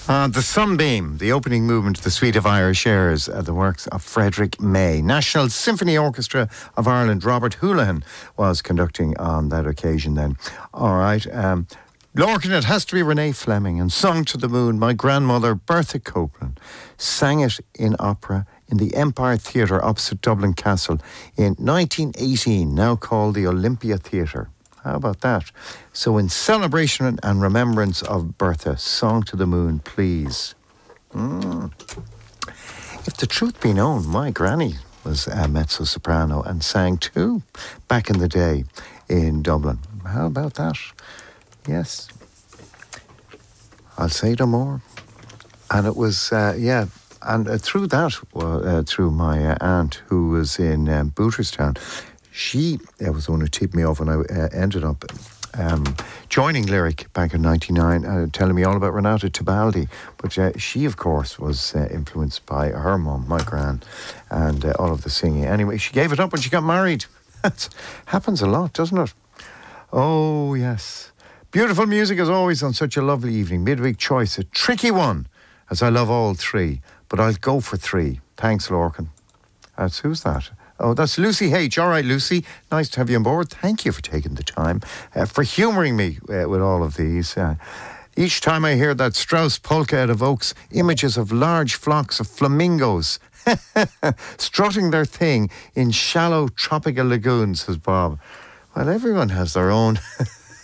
The Sunbeam, the opening movement to the Suite of Irish Airs, the works of Frederick May. National Symphony Orchestra of Ireland, Robert Houlihan was conducting on that occasion then. All right. Lorcan, it has to be Renee Fleming, and Song to the Moon. My grandmother, Bertha Copeland, sang it in opera in the Empire Theatre opposite Dublin Castle in 1918, now called the Olympia Theatre. How about that? So in celebration and remembrance of Bertha, Song to the Moon, please. If the truth be known, my granny was a mezzo-soprano and sang too back in the day in Dublin. How about that? Yes. I'll say no more. And it was, and through that, through my aunt who was in Booterstown, she was the one who tipped me off, and I ended up joining Lyric back in 99, telling me all about Renata Tebaldi. But she, of course, was influenced by her mum, my gran, and all of the singing. Anyway, she gave it up when she got married. That happens a lot, doesn't it? Oh, yes. Beautiful music as always on such a lovely evening. Midweek choice, a tricky one, as I love all three, but I'll go for three. Thanks, Lorcan. Who's that? Oh, that's Lucy H. All right, Lucy, nice to have you on board. Thank you for taking the time, for humouring me with all of these. Each time I hear that Strauss polka, it evokes images of large flocks of flamingos strutting their thing in shallow tropical lagoons, says Bob. Well, everyone has their own